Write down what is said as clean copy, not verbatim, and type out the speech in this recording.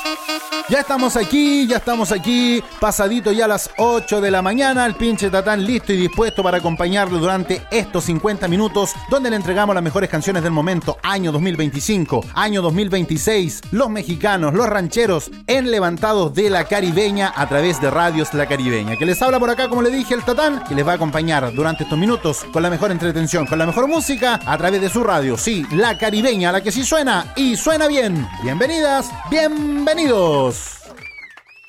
Ya estamos aquí, pasadito ya a las 8 de la mañana, el pinche Tatán listo y dispuesto para acompañarlo durante estos 50 minutos, donde le entregamos las mejores canciones del momento, año 2025, año 2026, los mexicanos, los rancheros, enlevantados de la caribeña a través de Radios La Caribeña. Que les habla por acá, como le dije, el Tatán, que les va a acompañar durante estos minutos con la mejor entretención, con la mejor música, a través de su radio, sí, La Caribeña, la que sí suena y suena bien. Bienvenidas, bienvenidos.